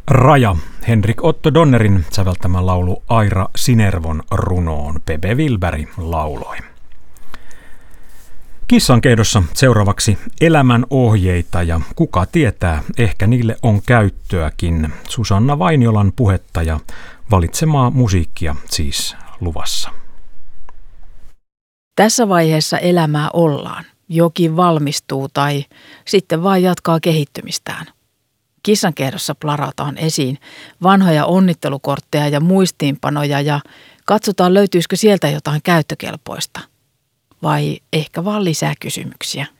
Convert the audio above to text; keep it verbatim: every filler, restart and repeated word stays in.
Raja, Henrik Otto Donnerin säveltämä laulu Aira Sinervon runoon Pepe Wilberg lauloi. Kissan keihdossa seuraavaksi elämän ohjeita ja kuka tietää, ehkä niille on käyttöäkin. Susanna Vainiolan puhetta ja valitsemaa musiikkia siis luvassa. Tässä vaiheessa elämää ollaan. Jokin valmistuu tai sitten vaan jatkaa kehittymistään. Kissan keihdossa plarataan esiin vanhoja onnittelukortteja ja muistiinpanoja ja katsotaan löytyisikö sieltä jotain käyttökelpoista. Vai ehkä vaan lisää kysymyksiä.